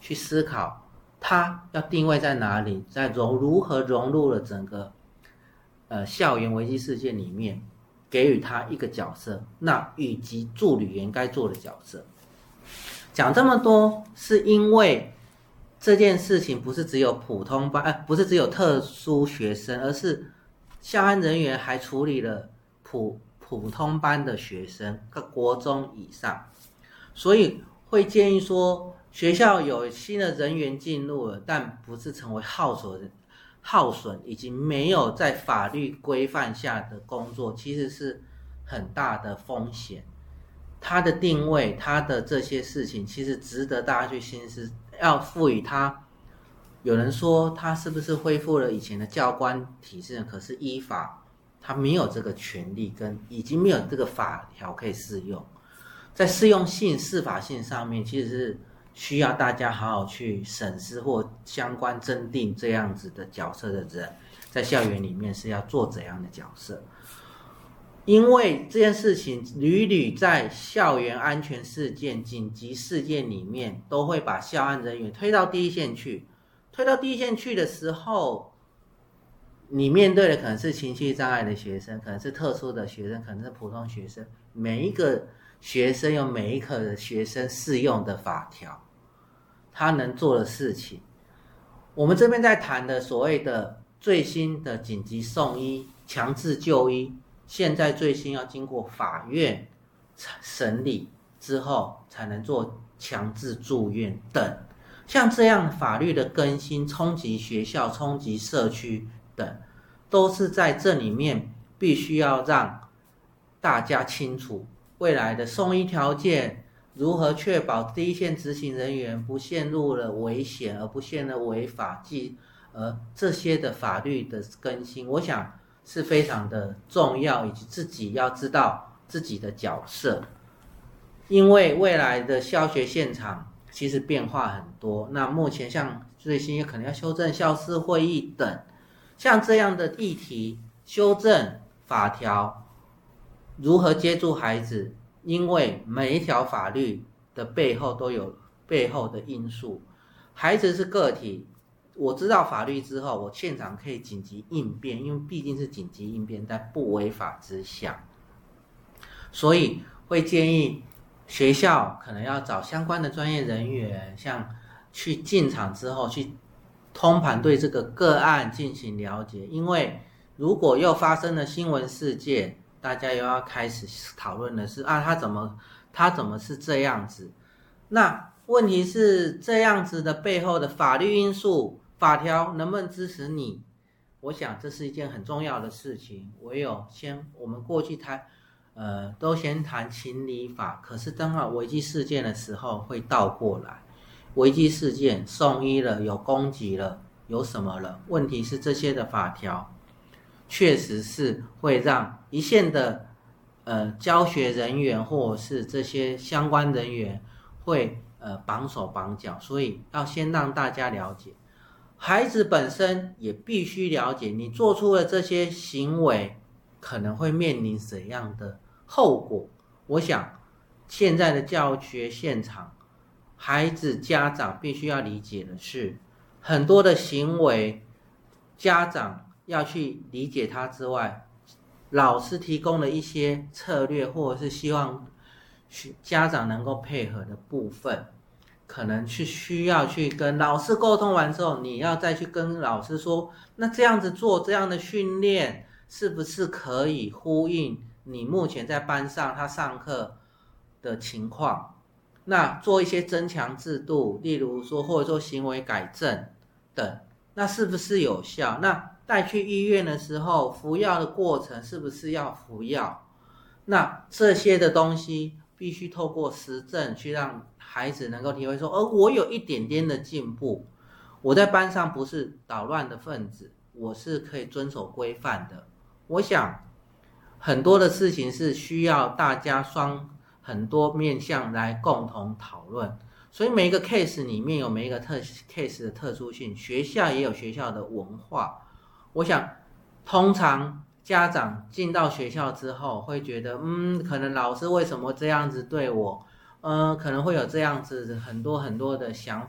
去思考他要定位在哪里，在如何融入了整个校园危机事件里面，给予他一个角色，那以及助理员该做的角色。讲这么多是因为这件事情不是只有普通班，不是只有特殊学生，而是校安人员还处理了普通班的学生，国中以上，所以会建议说，学校有新的人员进入了，但不是成为耗损以及没有在法律规范下的工作，其实是很大的风险。它的定位，它的这些事情，其实值得大家去深思。要赋予它，有人说它是不是恢复了以前的教官体制？可是依法，它没有这个权利，跟已经没有这个法条可以适用。在适用性、适法性上面，其实是需要大家好好去审视或相关增订这样子的角色的人，在校园里面是要做怎样的角色。因为这件事情屡屡在校园安全事件、紧急事件里面，都会把校安人员推到第一线去。推到第一线去的时候，你面对的可能是情绪障碍的学生，可能是特殊的学生，可能是普通学生。每一个学生有每一个学生适用的法条，他能做的事情。我们这边在谈的所谓的最新的紧急送医、强制就医，现在最新要经过法院审理之后才能做强制住院等，像这样法律的更新冲击学校、冲击社区等，都是在这里面必须要让大家清楚未来的送医条件，如何确保第一线执行人员不陷入了危险而不陷入违法，这些的法律的更新，我想是非常的重要，以及自己要知道自己的角色。因为未来的教学现场其实变化很多，那目前像最新可能要修正校事会议等，像这样的议题修正法条，如何接住孩子，因为每一条法律的背后都有背后的因素，孩子是个体，我知道法律之后，我现场可以紧急应变，因为毕竟是紧急应变，在不违法之下，所以会建议学校可能要找相关的专业人员，像去进场之后去通盘对这个个案进行了解，因为如果又发生了新闻事件，大家又要开始讨论的是他怎么是这样子？那问题是这样子的背后的法律因素、法条能不能支持你？我想这是一件很重要的事情。我们过去都先谈情理法，可是当危机事件的时候会倒过来，危机事件送医了，有攻击了，有什么了？问题是这些的法条确实是会让一线的教学人员或者是这些相关人员会绑手绑脚，所以要先让大家了解，孩子本身也必须了解，你做出了这些行为可能会面临怎样的后果。我想现在的教学现场，孩子家长必须要理解的是，很多的行为家长要去理解它之外，老师提供了一些策略，或者是希望家长能够配合的部分，可能是需要去跟老师沟通完之后，你要再去跟老师说，那这样子做这样的训练是不是可以呼应你目前在班上他上课的情况，那做一些增强制度，例如说或者说行为改正等，那是不是有效？那带去医院的时候，服药的过程是不是要服药？那这些的东西必须透过实证去让孩子能够体会说，我有一点点的进步，我在班上不是捣乱的分子，我是可以遵守规范的。我想很多的事情是需要大家很多面向来共同讨论，所以每一个 case 里面有每一个case 的特殊性，学校也有学校的文化。我想通常家长进到学校之后会觉得可能老师为什么这样子对我，可能会有这样子很多很多的想